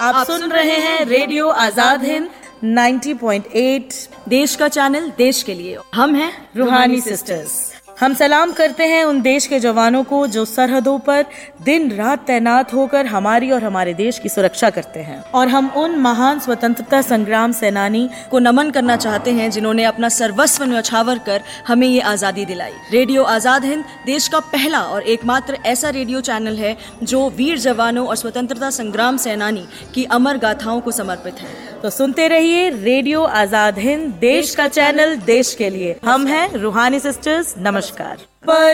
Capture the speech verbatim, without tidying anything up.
आप सुन रहे हैं रेडियो आजाद हिंद नब्बे पॉइंट आठ, देश का चैनल, देश के लिए। हम हैं रूहानी सिस्टर्स। हम सलाम करते हैं उन देश के जवानों को जो सरहदों पर दिन रात तैनात होकर हमारी और हमारे देश की सुरक्षा करते हैं। और हम उन महान स्वतंत्रता संग्राम सेनानी को नमन करना चाहते हैं जिन्होंने अपना सर्वस्व न्यौछावर कर हमें ये आज़ादी दिलाई। रेडियो आज़ाद हिंद देश का पहला और एकमात्र ऐसा रेडियो चैनल है जो वीर जवानों और स्वतंत्रता संग्राम सेनानी की अमर गाथाओं को समर्पित है। तो सुनते रहिए रेडियो आजाद हिंद, देश का चैनल, देश के लिए। हम हैं रूहानी सिस्टर्स। नमस्कार।